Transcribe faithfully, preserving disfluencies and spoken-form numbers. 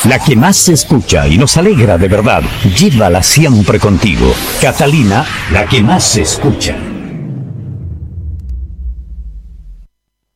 la que más se escucha y nos alegra de verdad. Llévala siempre contigo. Catalina, la que más se escucha.